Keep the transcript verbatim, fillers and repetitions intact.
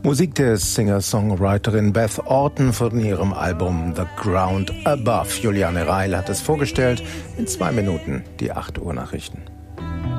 Musik der Singer-Songwriterin Beth Orton von ihrem Album The Ground Above. Juliane Reil hat es vorgestellt. In zwei Minuten die acht Uhr Nachrichten.